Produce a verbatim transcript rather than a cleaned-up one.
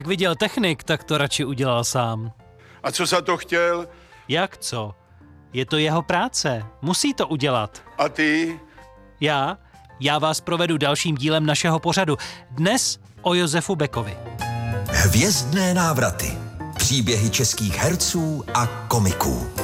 Jak viděl technik, tak to radši udělal sám. A co za to chtěl? Jak co? Je to jeho práce. Musí to udělat. A ty? Já? Já vás provedu dalším dílem našeho pořadu. Dnes o Josefu Beckovi. Hvězdné návraty. Příběhy českých herců a komiků.